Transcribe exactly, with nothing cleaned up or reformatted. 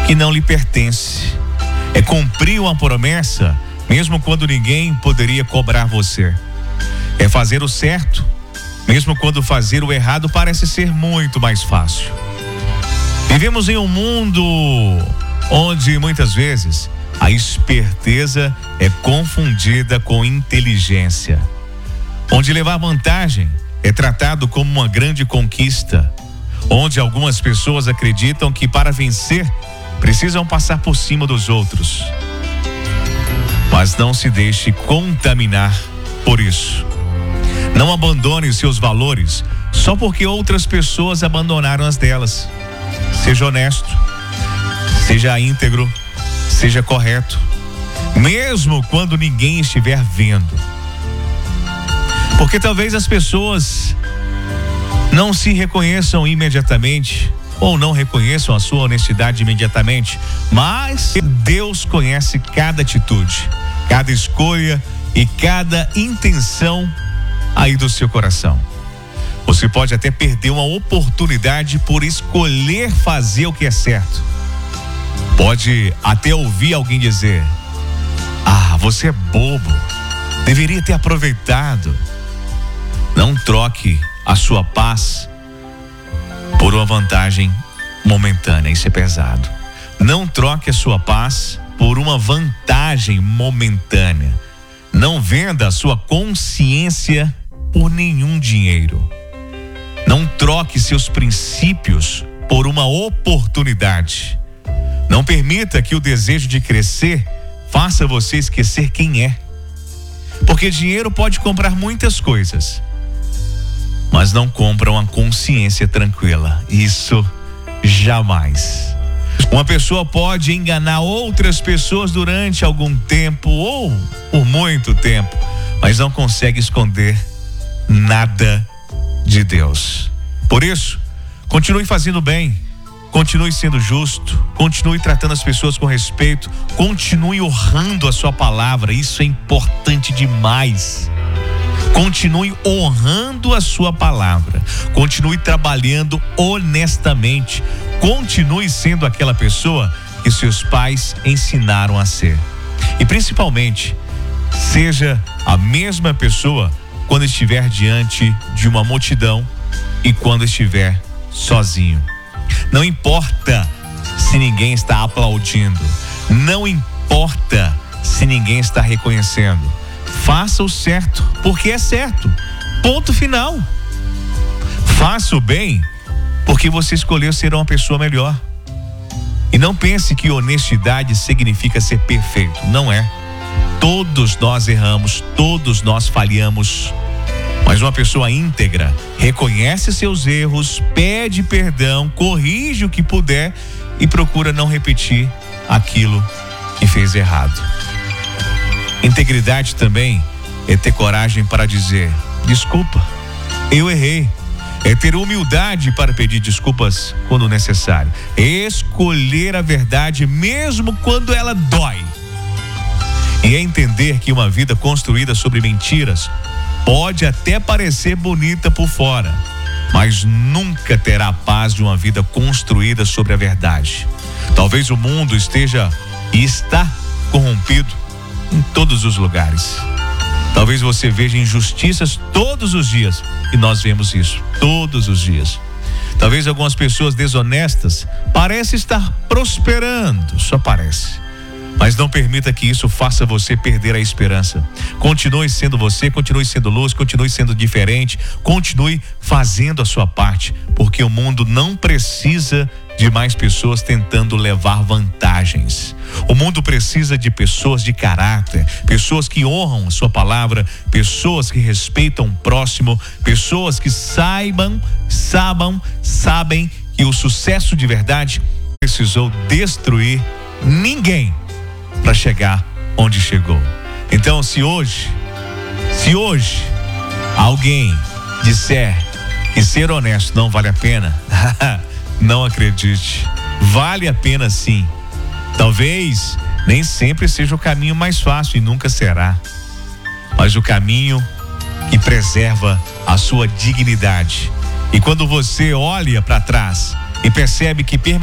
que não lhe pertence. É cumprir uma promessa, mesmo quando ninguém poderia cobrar você. É fazer o certo, mesmo quando fazer o errado parece ser muito mais fácil. Vivemos em um mundo onde muitas vezes a esperteza é confundida com inteligência, onde levar vantagem é tratado como uma grande conquista, onde algumas pessoas acreditam que para vencer precisam passar por cima dos outros. Mas não se deixe contaminar por isso. Não abandone os seus valores só porque outras pessoas abandonaram as delas. Seja honesto, seja íntegro, seja correto, mesmo quando ninguém estiver vendo. Porque talvez as pessoas não se reconheçam imediatamente, ou não reconheçam a sua honestidade imediatamente, mas Deus conhece cada atitude, cada escolha e cada intenção aí do seu coração. Você pode até perder uma oportunidade por escolher fazer o que é certo. Pode até ouvir alguém dizer: ah, você é bobo, deveria ter aproveitado. Não troque a sua paz por uma vantagem momentânea, isso é pesado. Não troque a sua paz por uma vantagem momentânea. Não venda a sua consciência por nenhum dinheiro. Não troque seus princípios por uma oportunidade. Não permita que o desejo de crescer faça você esquecer quem é. Porque dinheiro pode comprar muitas coisas, mas não compra uma consciência tranquila. Isso jamais. Uma pessoa pode enganar outras pessoas durante algum tempo ou por muito tempo, mas não consegue esconder nada de Deus. Por isso, continue fazendo bem, continue sendo justo, continue tratando as pessoas com respeito, continue honrando a sua palavra. Isso é importante demais. Continue honrando a sua palavra, continue trabalhando honestamente, continue sendo aquela pessoa que seus pais ensinaram a ser. E principalmente, seja a mesma pessoa quando estiver diante de uma multidão e quando estiver sozinho. Não importa se ninguém está aplaudindo, não importa se ninguém está reconhecendo. Faça o certo, porque é certo. Ponto final. Faça o bem, porque você escolheu ser uma pessoa melhor. E não pense que honestidade significa ser perfeito. Não é. Todos nós erramos, todos nós falhamos. Mas uma pessoa íntegra reconhece seus erros, pede perdão, corrige o que puder e procura não repetir aquilo que fez errado. Integridade também é ter coragem para dizer: desculpa, eu errei. É ter humildade para pedir desculpas quando necessário. Escolher a verdade mesmo quando ela dói. E é entender que uma vida construída sobre mentiras pode até parecer bonita por fora, mas nunca terá a paz de uma vida construída sobre a verdade. Talvez o mundo esteja e está corrompido em todos os lugares. Talvez você veja injustiças todos os dias, e nós vemos isso todos os dias. Talvez algumas pessoas desonestas parecem estar prosperando, só parece. Mas não permita que isso faça você perder a esperança. Continue sendo você, continue sendo luz, continue sendo diferente, continue fazendo a sua parte, porque o mundo não precisa de mais pessoas tentando levar vantagens. O mundo precisa de pessoas de caráter, pessoas que honram a sua palavra, pessoas que respeitam o próximo, pessoas que saibam, sabam, sabem que o sucesso de verdade precisou destruir ninguém para chegar onde chegou. Então, se hoje, se hoje alguém disser que ser honesto não vale a pena, não acredite, vale a pena sim. Talvez nem sempre seja o caminho mais fácil e nunca será, mas o caminho que preserva a sua dignidade. E quando você olha para trás e percebe que permanece